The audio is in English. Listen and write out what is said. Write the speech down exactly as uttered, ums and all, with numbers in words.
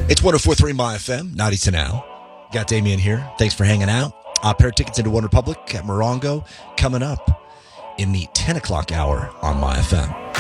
It's one oh four point three My F M, ninety to now. Got Damien here. Thanks for hanging out. Uh, pair of tickets into One Republic at Morongo coming up in the ten o'clock hour on My F M.